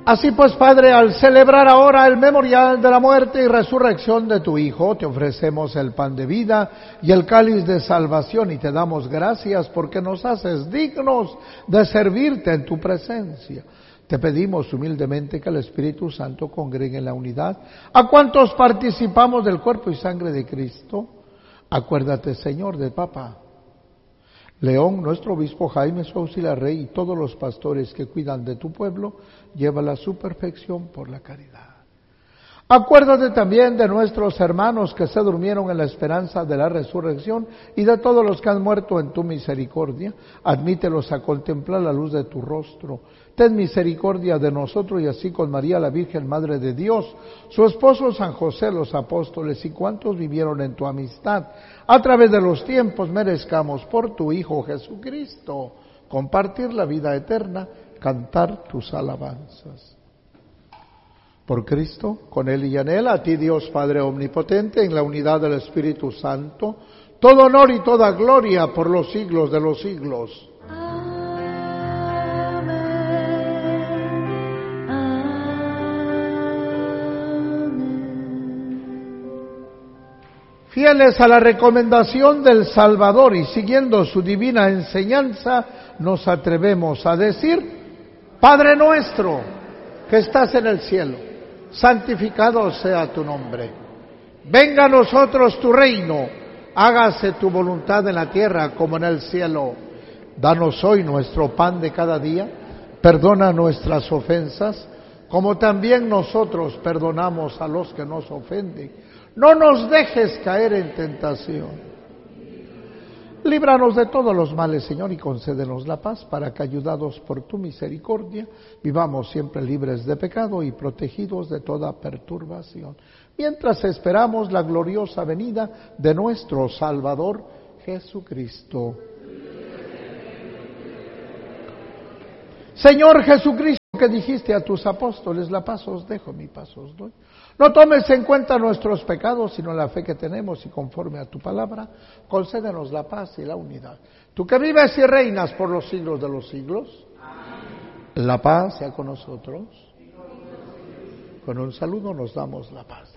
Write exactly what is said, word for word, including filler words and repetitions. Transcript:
Así pues, Padre, al celebrar ahora el memorial de la muerte y resurrección de tu Hijo, te ofrecemos el pan de vida y el cáliz de salvación y te damos gracias porque nos haces dignos de servirte en tu presencia. Te pedimos humildemente que el Espíritu Santo congregue en la unidad a cuantos participamos del cuerpo y sangre de Cristo. Acuérdate, Señor, de Papa León, nuestro obispo Jaime, su auxiliar rey, y todos los pastores que cuidan de tu pueblo, llévala a su perfección por la caridad. Acuérdate también de nuestros hermanos que se durmieron en la esperanza de la resurrección y de todos los que han muerto en tu misericordia. Admítelos a contemplar la luz de tu rostro. Ten misericordia de nosotros y así con María la Virgen, Madre de Dios, su esposo San José, los apóstoles y cuantos vivieron en tu amistad, a través de los tiempos merezcamos por tu Hijo Jesucristo compartir la vida eterna, cantar tus alabanzas. Por Cristo, con Él y en Él, a ti Dios Padre Omnipotente, en la unidad del Espíritu Santo, todo honor y toda gloria por los siglos de los siglos. Fieles a la recomendación del Salvador y siguiendo su divina enseñanza, nos atrevemos a decir: Padre nuestro, que estás en el cielo, santificado sea tu nombre. Venga a nosotros tu reino, hágase tu voluntad en la tierra como en el cielo. Danos hoy nuestro pan de cada día, perdona nuestras ofensas, como también nosotros perdonamos a los que nos ofenden. No nos dejes caer en tentación. Líbranos de todos los males, Señor, y concédenos la paz, para que, ayudados por tu misericordia, vivamos siempre libres de pecado y protegidos de toda perturbación, mientras esperamos la gloriosa venida de nuestro Salvador Jesucristo. Señor Jesucristo, que dijiste a tus apóstoles: la paz os dejo, mi paz os doy. No tomes en cuenta nuestros pecados, sino la fe que tenemos, y conforme a tu palabra, concédenos la paz y la unidad. Tú que vives y reinas por los siglos de los siglos. Amén. La paz sea con nosotros. Con un saludo nos damos la paz.